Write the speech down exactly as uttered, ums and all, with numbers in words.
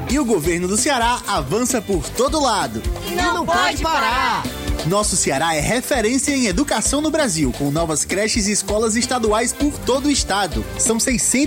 E o governo do Ceará avança por todo lado. E não, não pode parar! Nosso Ceará é referência em educação no Brasil, com novas creches e escolas estaduais por todo o estado. São seiscentos